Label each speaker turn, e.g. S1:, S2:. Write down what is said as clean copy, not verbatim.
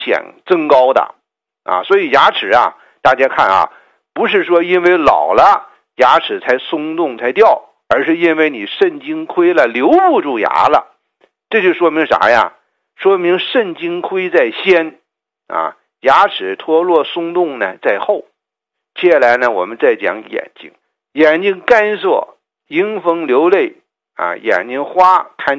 S1: 显增高的啊。所以牙齿啊，大家看啊，不是说因为老了牙齿才松动才掉，而是因为你肾精亏了，留不住牙了。这就说明啥呀？说明肾精亏在先啊，牙齿脱落松动呢在后。接下来呢，我们再讲眼睛。眼睛干涩，迎风流泪啊，眼睛花，看